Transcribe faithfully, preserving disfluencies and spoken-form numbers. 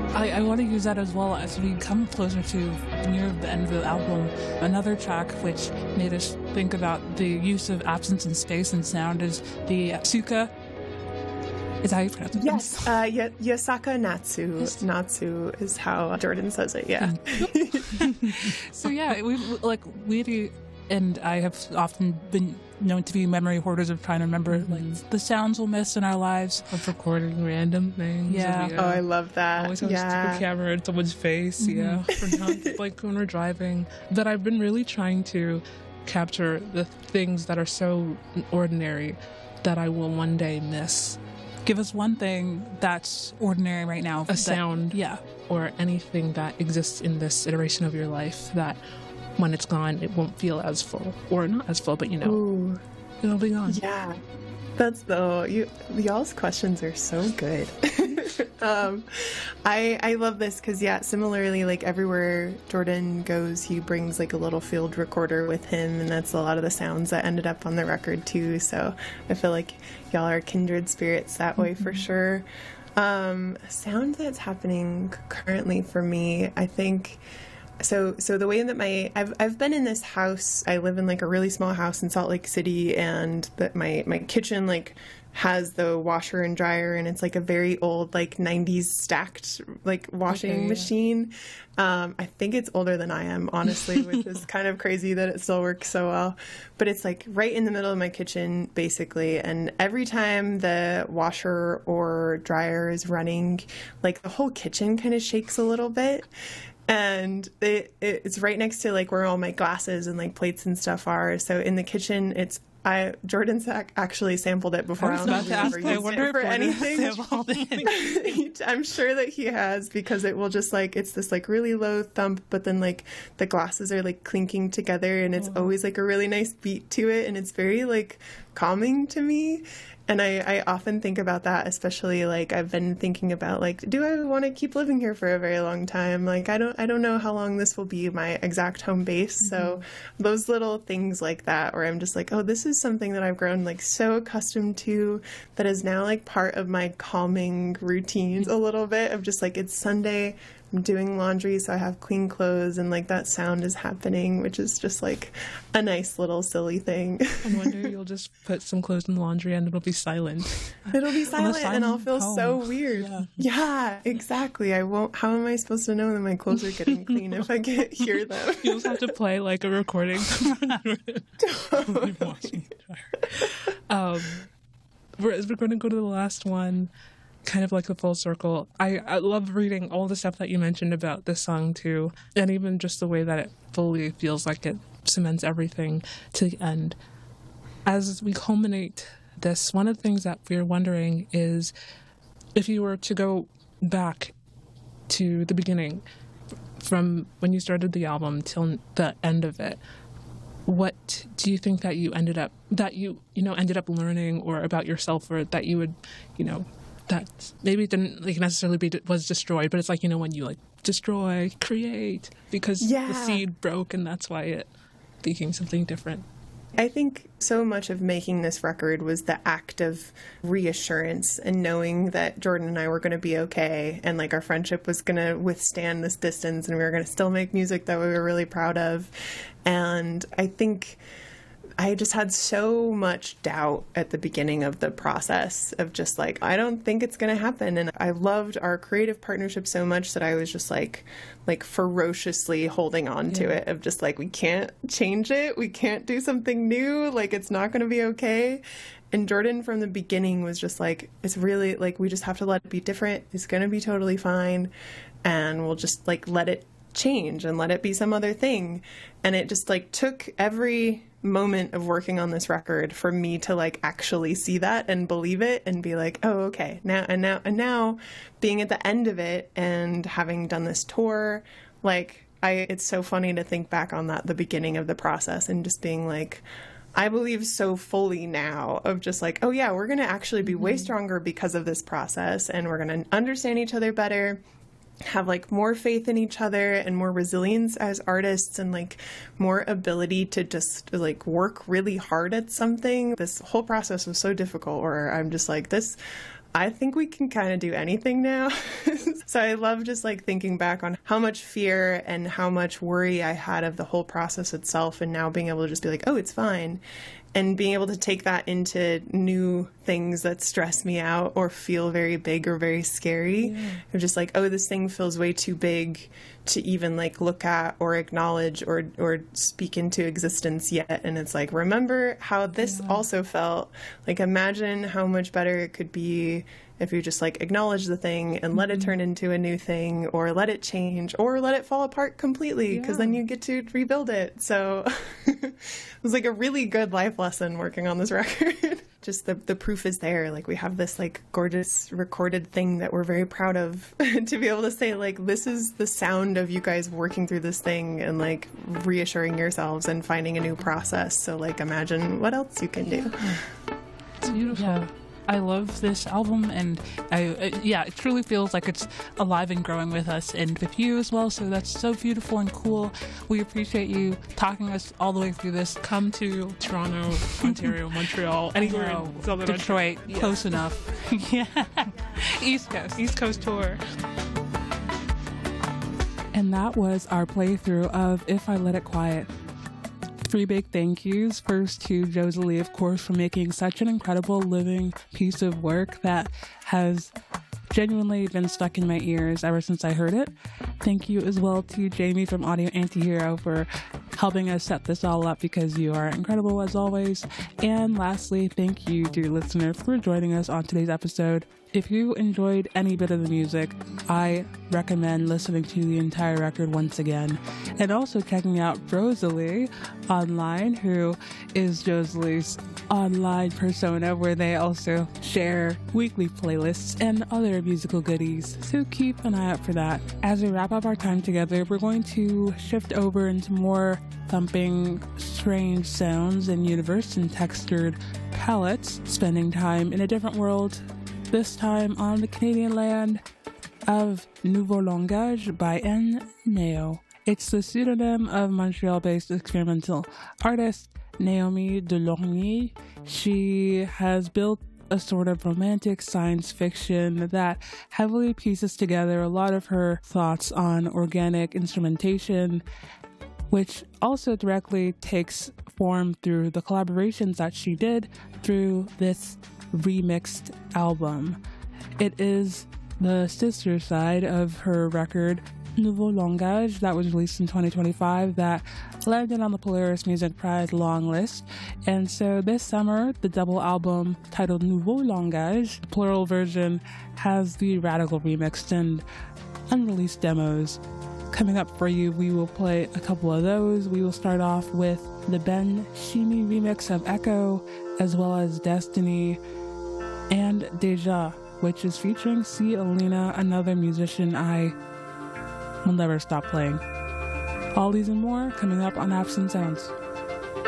I, I want to use that as well as we come closer to near the end of the album. Another track which made us think about the use of absence and space and sound is the Suka. Is that how you pronounce it? Yes, uh, y- Yasaka Natsu. Natsu is how Jordan says it, yeah. So yeah, we like we and I have often been known to be memory hoarders of trying to remember mm-hmm. like the sounds we'll miss in our lives. Of recording random things. Yeah. And, yeah. Oh, I love that. Always have yeah. a camera in someone's face. Mm-hmm. Yeah. For not, like when we're driving. That I've been really trying to capture the things that are so ordinary that I will one day miss. Give us one thing that's ordinary right now. A that, sound. Yeah. Or anything that exists in this iteration of your life that when it's gone, it won't feel as full. Or not as full, but you know, Ooh. It'll be gone. Yeah. That's the, you, y'all's questions are so good. um, I I love this because, yeah, similarly, like everywhere Jordan goes, he brings like a little field recorder with him, and that's a lot of the sounds that ended up on the record too. So I feel like y'all are kindred spirits that way mm-hmm. for sure. Um, sound that's happening currently for me, I think. So, so the way that my, I've, I've been in this house, I live in like a really small house in Salt Lake City, and that my, my kitchen like has the washer and dryer, and it's like a very old, like nineties stacked, like washing okay, yeah. machine. Um, I think it's older than I am, honestly, which is kind of crazy that it still works so well, but it's like right in the middle of my kitchen, basically. And every time the washer or dryer is running, like the whole kitchen kind of shakes a little bit. And it, it, it's right next to like where all my glasses and like plates and stuff are. So in the kitchen, it's I Jordan's actually sampled it before. I was about to ask. I wonder if for anything. It. I'm sure that he has, because it will just like it's this like really low thump, but then like the glasses are like clinking together, and it's oh. always like a really nice beat to it, and it's very like calming to me. And I, I often think about that, especially like I've been thinking about like, do I want to keep living here for a very long time? Like, I don't I don't know how long this will be my exact home base. Mm-hmm. So those little things like that, where I'm just like, oh, this is something that I've grown like so accustomed to that is now like part of my calming routines a little bit of just like, it's Sunday, I'm doing laundry, so I have clean clothes, and like that sound is happening, which is just like a nice little silly thing. I wonder you'll just put some clothes in laundry and it'll be silent. It'll be silent, and I'll feel home. so weird. Yeah. yeah, exactly. I won't. How am I supposed to know that my clothes are getting clean if I can't hear them? You'll just have to play like a recording. um, we're, we're going to go to the last one. Kind of like the full circle. I, I love reading all the stuff that you mentioned about this song too, and even just the way that it fully feels like it cements everything to the end. As we culminate this, one of the things that we're wondering is if you were to go back to the beginning, from when you started the album till the end of it, what do you think that you ended up that you you know ended up learning, or about yourself, or that you would you know that maybe it didn't like necessarily be was destroyed, but it's like, you know, when you like destroy, create, because yeah. the seed broke, and that's why it became something different. I think so much of making this record was the act of reassurance and knowing that Jordan and I were going to be okay, and like our friendship was going to withstand this distance, and we were going to still make music that we were really proud of. And I think I just had so much doubt at the beginning of the process of just like, I don't think it's going to happen. And I loved our creative partnership so much that I was just like, like ferociously holding on to yeah. it, of just like, we can't change it. We can't do something new. Like, it's not going to be okay. And Jordan from the beginning was just like, it's really like, we just have to let it be different. It's going to be totally fine. And we'll just like, let it change and let it be some other thing. And it just like took every moment of working on this record for me to like actually see that and believe it and be like, oh, okay, now and now and now being at the end of it and having done this tour, like I it's so funny to think back on that, the beginning of the process, and just being like, I believe so fully now of just like, oh yeah, we're going to actually be mm-hmm. way stronger because of this process, and we're going to understand each other better, have like more faith in each other and more resilience as artists, and like more ability to just like work really hard at something. This whole process was so difficult, where I'm just like, this I think we can kind of do anything now. So I love just like thinking back on how much fear and how much worry I had of the whole process itself, and now being able to just be like, oh, it's fine. And being able to take that into new things that stress me out or feel very big or very scary. Yeah. Or just like, oh, this thing feels way too big to even like look at or acknowledge or or speak into existence yet. And it's like, remember how this yeah. also felt. Like, imagine how much better it could be if you just like acknowledge the thing and let mm-hmm. it turn into a new thing, or let it change, or let it fall apart completely, because yeah. then you get to rebuild it. So it was like a really good life lesson working on this record. Just the the proof is there. Like, we have this like gorgeous recorded thing that we're very proud of to be able to say like, this is the sound of you guys working through this thing and like reassuring yourselves and finding a new process. So like, imagine what else you can do. It's beautiful. Yeah. I love this album, and I, uh, yeah, it truly feels like it's alive and growing with us and with you as well. So that's so beautiful and cool. We appreciate you talking us all the way through this. Come to Toronto, Ontario, Montreal, anywhere in Southern Detroit, Ontario. Close yes. enough. Yeah, East Coast, East Coast tour. And that was our playthrough of If I Let It Quiet. Three big thank yous. First to Joselie, of course, for making such an incredible living piece of work that has genuinely been stuck in my ears ever since I heard it. Thank you as well to Jamie from Audio Antihero for helping us set this all up, because you are incredible as always. And lastly, thank you, dear listener, for joining us on today's episode. If you enjoyed any bit of the music, I recommend listening to the entire record once again, and also checking out Rosalie online, who is Joselie's online persona, where they also share weekly playlists and other musical goodies. So keep an eye out for that. As we wrap up our time together, we're going to shift over into more thumping, strange sounds and universe and textured palettes, spending time in a different world, this time on the Canadian land of Nouveau Langage by N. Neo. It's the pseudonym of Montreal-based experimental artist Naomi Delormier. She has built a sort of romantic science fiction that heavily pieces together a lot of her thoughts on organic instrumentation, which also directly takes form through the collaborations that she did through this remixed album. It is the sister side of her record Nouveau Langage that was released in twenty twenty-five that landed on the Polaris Music Prize long list. And so this summer, the double album titled Nouveau Langage, the plural version, has the radical remixed and unreleased demos. Coming up for you, we will play a couple of those. We will start off with the Ben Shimi remix of Echo, as well as Destiny and Deja, which is featuring C. Alina, another musician I will never stop playing. All these and more coming up on Apps and Sounds.